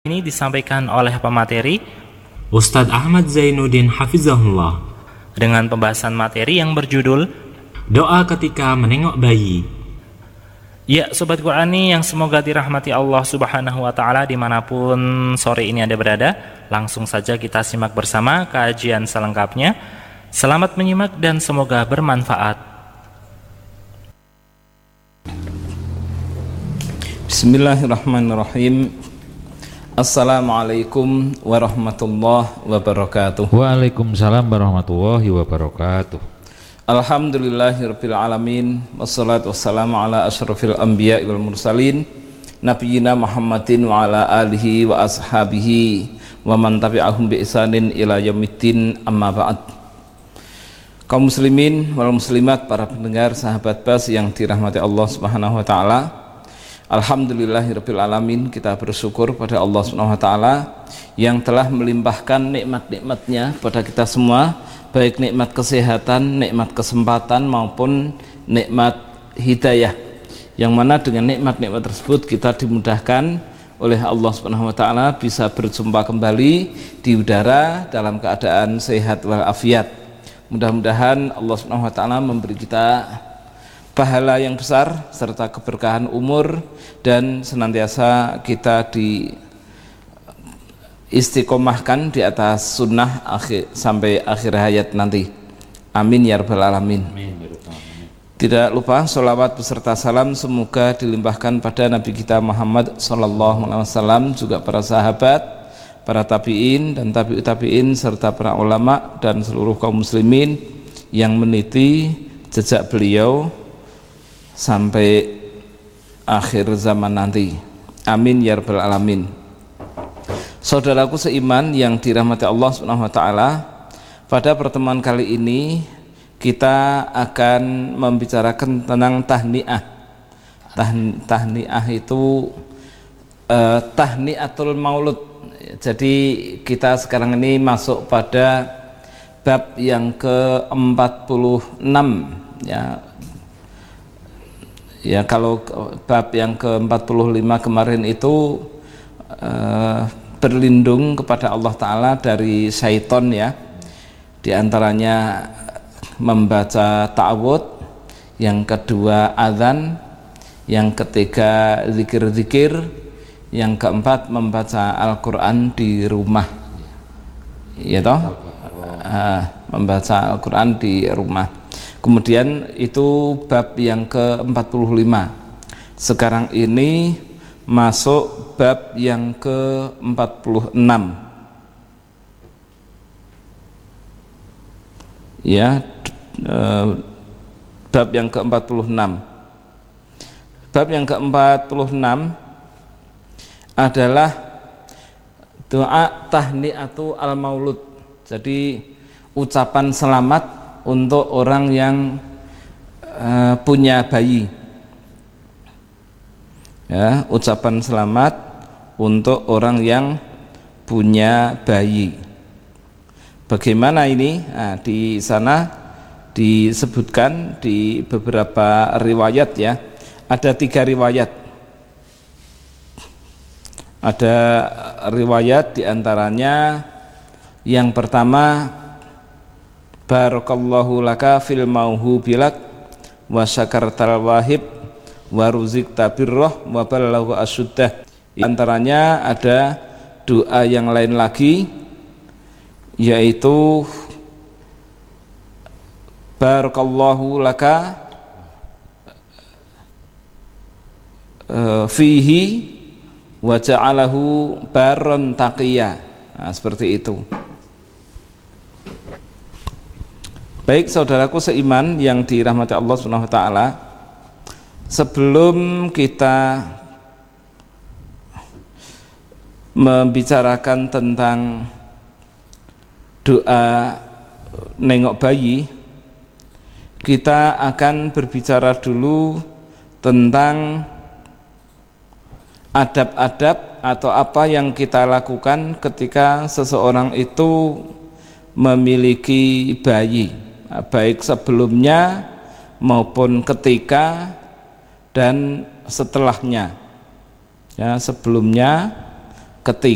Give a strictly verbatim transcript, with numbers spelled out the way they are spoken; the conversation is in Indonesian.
Ini disampaikan oleh pemateri Ustadz Ahmad Zainuddin Hafizahullah dengan pembahasan materi yang berjudul Doa ketika menengok bayi. Ya, Sobat Qurani yang semoga dirahmati Allah Subhanahu wa Ta'ala dimanapun sore ini Anda berada. Langsung saja kita simak bersama kajian selengkapnya. Selamat menyimak dan semoga bermanfaat. Bismillahirrahmanirrahim. Assalamualaikum warahmatullahi wabarakatuh. Waalaikumsalam warahmatullahi wabarakatuh. Alhamdulillahirabbil alamin. Wassalatu wassalamu ala asyrafil anbiya wal mursalin nabiyina Muhammadin wa ala alihi wa ashabihi wa man tabi'ahum bi ihsanin ila yaumiddin, amma ba'd. Kaum muslimin wal muslimat, para pendengar sahabat Bas yang dirahmati Allah Subhanahu wa taala. Alhamdulillahirabbil alamin, kita bersyukur pada Allah Subhanahu wa taala yang telah melimpahkan nikmat-nikmatnya pada kita semua, baik nikmat kesehatan, nikmat kesempatan maupun nikmat hidayah, yang mana dengan nikmat-nikmat tersebut kita dimudahkan oleh Allah Subhanahu wa taala bisa berjumpa kembali di udara dalam keadaan sehat walafiat. Mudah-mudahan Allah Subhanahu wa taala memberi kita pahala yang besar serta keberkahan umur dan senantiasa kita di istiqomahkan di atas sunnah akhir, sampai akhir hayat nanti. Amin ya rabbal alamin. Tidak lupa sholawat beserta salam semoga dilimpahkan pada Nabi kita Muhammad sallallahu alaihi wasallam, juga para sahabat, para tabi'in dan tabi'ut tabi'in serta para ulama dan seluruh kaum muslimin yang meniti jejak beliau sampai akhir zaman nanti. Amin ya rabbal alamin. Saudaraku seiman yang dirahmati Allah Subhanahu wa taala, pada pertemuan kali ini kita akan membicarakan tentang tahniah. Tah- tahniah itu eh, tahniatul maulud. Jadi kita sekarang ini masuk pada bab yang ke empat puluh enam, ya. Ya, kalau bab yang ke empat puluh lima kemarin itu uh, berlindung kepada Allah Ta'ala dari syaitan, ya. Di antaranya membaca ta'awud, yang kedua azan, yang ketiga zikir-zikir, yang keempat membaca Al-Quran di rumah, ya toh? Uh, membaca Al-Quran di rumah. Kemudian itu bab yang ke empat puluh lima. Sekarang ini masuk bab yang ke empat puluh enam. Ya, eh, bab yang ke empat puluh enam. Bab yang ke empat puluh enam adalah doa tahni'atu al-maulud. Jadi ucapan selamat untuk orang yang uh, punya bayi, ya, ucapan selamat untuk orang yang punya bayi. Bagaimana ini? Nah, di sana disebutkan di beberapa riwayat, ya, ada tiga riwayat. Ada riwayat diantaranya yang pertama, barakallahu laka fil mauhubilak wa syakartal wahib wa ruzikta birroh wa ballahu asyuddah. Antaranya ada doa yang lain lagi, yaitu barakallahu laka uh, fihi wa ja'alahu baron taqiyya. Nah, seperti itu. Baik, saudaraku seiman yang dirahmati Allah Subhanahu wa taala, sebelum kita membicarakan tentang doa nengok bayi, kita akan berbicara dulu tentang adab-adab atau apa yang kita lakukan ketika seseorang itu memiliki bayi, baik sebelumnya maupun ketika dan setelahnya, ya, sebelumnya, ketika